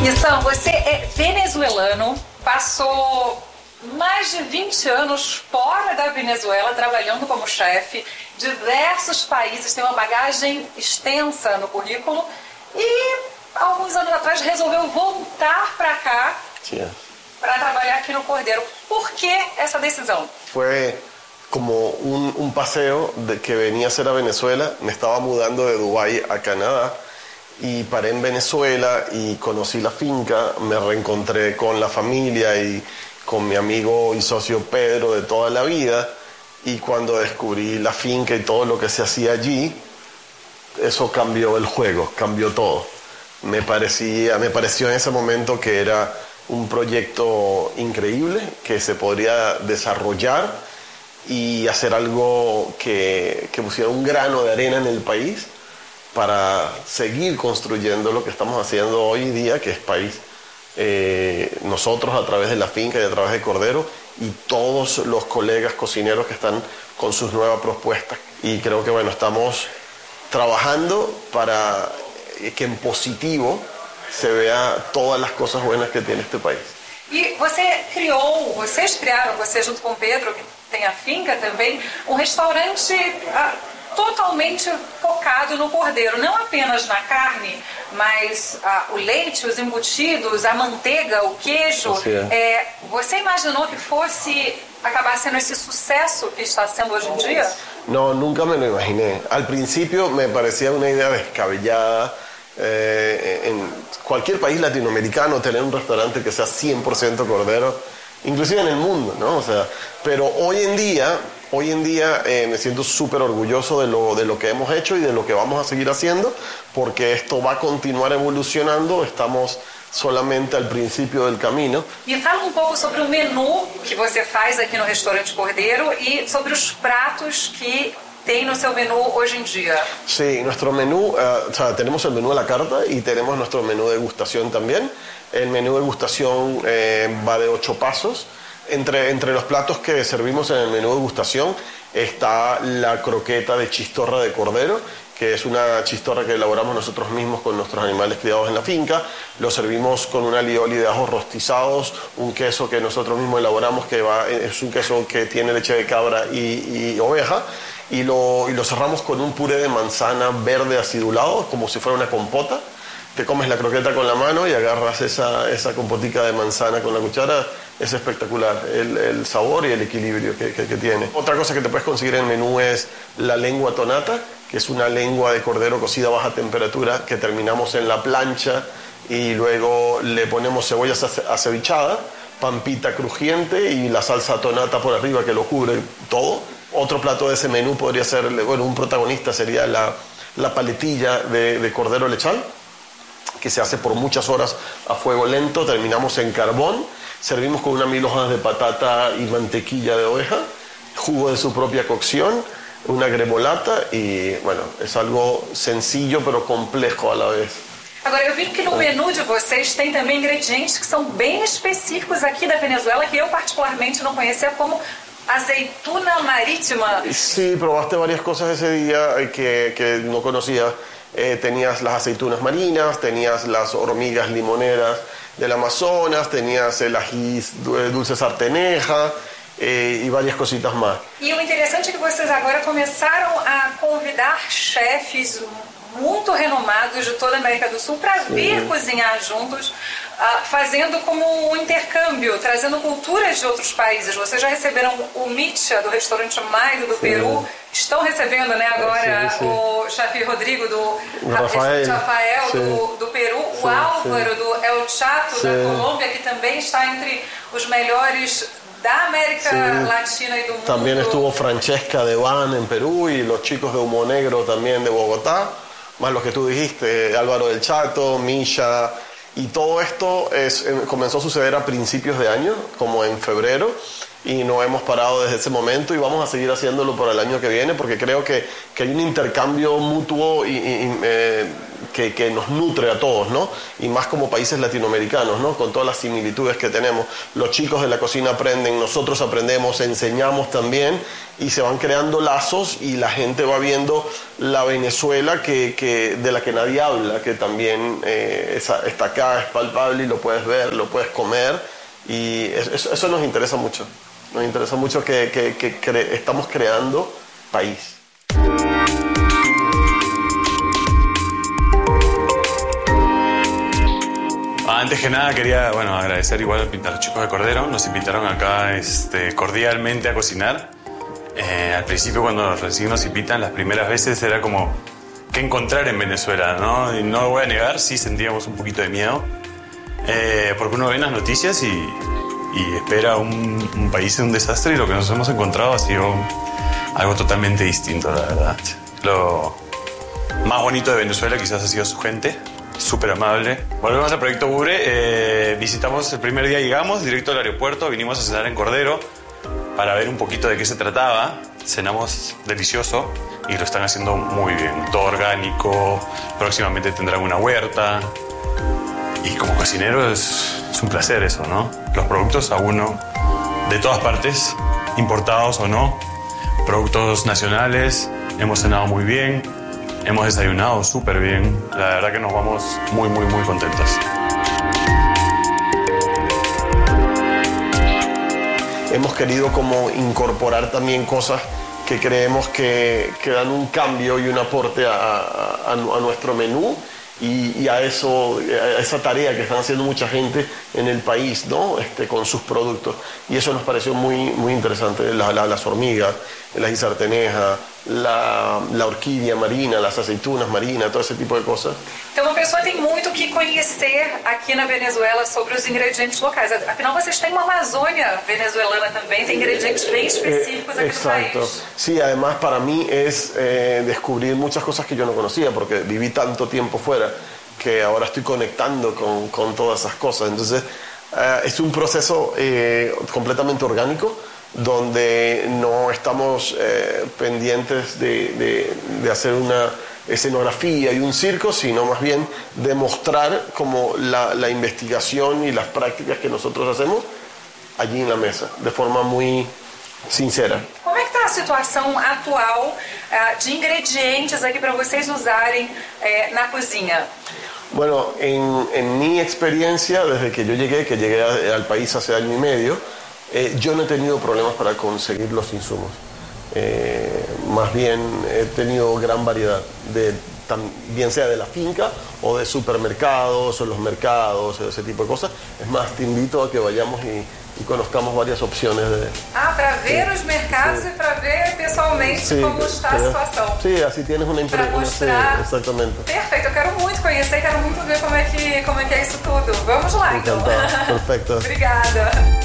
Missão, você é venezuelano, passou mais de 20 anos fora da Venezuela, trabalhando como chefe, diversos países, tem uma bagagem extensa no currículo e, alguns anos atrás, resolveu voltar para cá para trabalhar aqui no Cordeiro. Por que essa decisão? Fue como un paseo que venía a hacer a Venezuela. Me estaba mudando de Dubái a Canadá y paré en Venezuela y conocí la finca, me reencontré con la familia y con mi amigo y socio Pedro de toda la vida, y cuando descubrí la finca y todo lo que se hacía allí, eso cambió el juego, cambió todo. Me pareció en ese momento que era un proyecto increíble, que se podría desarrollar y hacer algo que pusiera un grano de arena en el país para seguir construyendo lo que estamos haciendo hoy día, que es país. Nosotros a través de la finca y a través de Cordero, y todos los colegas cocineros que están con sus nuevas propuestas. Y creo que bueno, estamos trabajando para que en positivo se vea todas las cosas buenas que tiene este país. E vocês criaram, você junto com o Pedro, que tem a finca também, um restaurante totalmente focado no cordeiro, não apenas na carne, mas o leite, os embutidos, a manteiga, o queijo. Você imaginou que fosse acabar sendo esse sucesso que está sendo hoje em dia? No, nunca me lo imaginé. Al principio me parecía una idea descabellada. En cualquier país latinoamericano tener un restaurante que sea 100% cordero, inclusive en el mundo, ¿no? O sea, pero hoy en día me siento súper orgulloso de lo que hemos hecho y de lo que vamos a seguir haciendo, porque esto va a continuar evolucionando. Estamos solamente al principio del camino. Me fala um pouco sobre o menu que você faz aqui no Restaurante Cordeiro e sobre os pratos que tem no seu menú hoy en día. Sí, nuestro menú, tenemos el menú a la carta y tenemos nuestro menú de degustación también. El menú de degustación va de 8 pasos. Entre los platos que servimos en el menú de degustación está la croqueta de chistorra de cordero, que es una chistorra que elaboramos nosotros mismos con nuestros animales criados en la finca. Lo servimos con un alioli de ajos rostizados, un queso que nosotros mismos elaboramos, es un queso que tiene leche de cabra y oveja, y lo cerramos con un puré de manzana verde acidulado, como si fuera una compota. Te comes la croqueta con la mano y agarras esa compotica de manzana con la cuchara. Es espectacular el sabor y el equilibrio que tiene. Otra cosa que te puedes conseguir en el menú es la lengua tonata, que es una lengua de cordero cocida a baja temperatura que terminamos en la plancha y luego le ponemos cebolla acevichada, pampita crujiente y la salsa tonata por arriba que lo cubre todo. Otro plato de ese menú podría ser, bueno, un protagonista sería la paletilla de cordero lechal, que se hace por muchas horas a fuego lento. Terminamos en carbón, servimos con unas 1000 hojas de patata y mantequilla de oveja, jugo de su propia cocción, una gremolata, y bueno, es algo sencillo pero complejo a la vez. Agora, eu vi que no menu de vocês tem também ingredientes que são bem específicos aqui da Venezuela, que eu particularmente não conhecia, como aceituna marítima. Sí, probaste varias cosas ese día que no conocía. Tenías las aceitunas marinas, tenías las hormigas limoneras del Amazonas, tenías el ají dulce sarteneja e varias cositas más. E o interessante é que vocês agora começaram a convidar chefes muito renomados de toda a América do Sul para vir cozinhar juntos, fazendo como um intercâmbio, trazendo culturas de outros países. Vocês já receberam o Micha, do restaurante Maio do Peru, estão recebendo, né, agora o chefe Rodrigo do Rafael do Peru, o Álvaro do El Chato da Colômbia, que também está entre os melhores da América Latina y del mundo. También estuvo Francesca de Van en Perú y los chicos de Humo Negro también de Bogotá, más los que tú dijiste, Álvaro del Chato, Misha, y todo esto comenzó a suceder a principios de año, como en febrero, y no hemos parado desde ese momento y vamos a seguir haciéndolo por el año que viene, porque creo que hay un intercambio mutuo y que nos nutre a todos, ¿no? Y más como países latinoamericanos, ¿no? Con todas las similitudes que tenemos. Los chicos de la cocina aprenden, nosotros aprendemos, enseñamos también y se van creando lazos y la gente va viendo la Venezuela de la que nadie habla, que también está acá, es palpable y lo puedes ver, lo puedes comer y eso nos interesa mucho. Nos interesa mucho que estamos creando país. Antes que nada quería agradecer igual a los chicos de Cordero. Nos invitaron acá cordialmente a cocinar. Al principio cuando recién nos invitan, las primeras veces era como qué encontrar en Venezuela, ¿no? Y no lo voy a negar, sí sentíamos un poquito de miedo. Porque uno ve las noticias y espera un país en un desastre y lo que nos hemos encontrado ha sido algo totalmente distinto, la verdad. Lo más bonito de Venezuela quizás ha sido su gente, súper amable. Volvemos al proyecto Bure, visitamos el primer día, llegamos directo al aeropuerto, vinimos a cenar en Cordero para ver un poquito de qué se trataba. Cenamos delicioso y lo están haciendo muy bien, todo orgánico, próximamente tendrán una huerta. Y como cocinero es un placer eso, ¿no? Los productos a uno, de todas partes, importados o no, productos nacionales, hemos cenado muy bien, hemos desayunado súper bien, la verdad que nos vamos muy, muy, muy contentos. Hemos querido como incorporar también cosas que creemos que dan un cambio y un aporte a nuestro menú. Y a esa tarea que están haciendo mucha gente en el país, ¿no? Con sus productos. Y eso nos pareció muy, muy interesante. Las hormigas, las isartenejas, la orquídea marina, las aceitunas marinas, todo ese tipo de cosas. Então a pessoa tem muito que conhecer aqui na Venezuela sobre os ingredientes locais. Afinal, vocês têm uma Amazônia venezuelana também, tem ingredientes bem específicos aqui exacto. no país. Sí, además para mí es descubrir muchas cosas que yo no conocía, porque viví tanto tiempo fuera que ahora estoy conectando con todas esas cosas. Entonces, es un proceso completamente orgánico, donde no estamos pendientes de hacer una escenografía y un circo, sino más bien demostrar como la investigación y las prácticas que nosotros hacemos allí en la mesa, de forma muy sincera. Como é que está a situação atual de ingredientes aqui para vocês usarem na cozinha? Bueno, en mi experiencia, desde que yo llegué al país hace año y medio, yo no he tenido problemas para conseguir los insumos. Más bien he tenido gran variedad, bien sea de la finca o de supermercados o los mercados, ese tipo de cosas. Es más, te invito a que vayamos y conozcamos varias opciones de... para ver os mercados e para ver pessoalmente como está a situação. Sí, así tienes una impresión. Para mostrar. Sí, exactamente. Perfeito, eu quero muito conhecer, quero muito ver como é que é isso tudo. Vamos lá, então. Perfecto. Obrigada.